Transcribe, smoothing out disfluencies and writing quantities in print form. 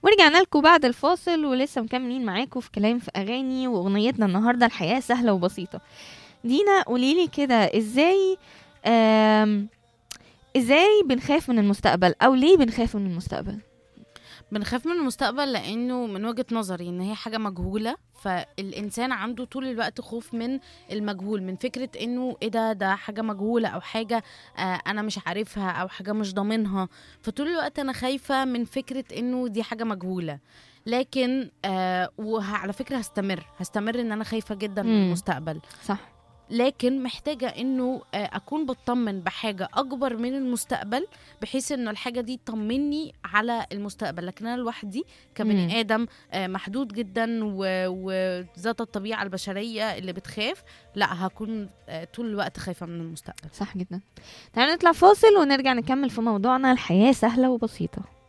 ورجعنا لكم بعد الفاصل ولسه مكملين معاكم في كلام في اغاني، واغنيتنا النهارده الحياه سهله وبسيطه. دينا قوليلي كده، آم، ازاي بنخاف من المستقبل، او ليه بنخاف من المستقبل؟ بنخاف من المستقبل لانه من وجهة نظري ان هي حاجة مجهولة، فالانسان عنده طول الوقت خوف من المجهول، من فكرة انه ايه ده حاجة مجهولة او حاجة انا مش عارفها او حاجة مش ضامنها. فطول الوقت انا خايفة من فكرة انه دي حاجة مجهولة. لكن وعلى فكرة هستمر ان انا خايفة جدا من امم المستقبل. صح. لكن محتاجة انه اكون بطمن بحاجة اكبر من المستقبل، بحيث انه الحاجة دي تطمني على المستقبل. لكن انا لوحدي امم كبني ادم محدود جدا وذات الطبيعة البشرية اللي بتخاف، لا هكون طول الوقت خايفة من المستقبل. صح جدا. تعالوا نطلع فاصل ونرجع نكمل في موضوعنا الحياه سهله وبسيطه.